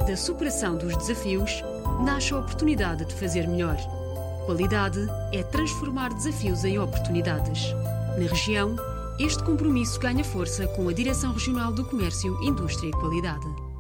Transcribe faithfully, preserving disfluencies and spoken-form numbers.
Da superação dos desafios, nasce a oportunidade de fazer melhor. Qualidade é transformar desafios em oportunidades. Na região, este compromisso ganha força com a Direção Regional do Comércio, Indústria e Qualidade.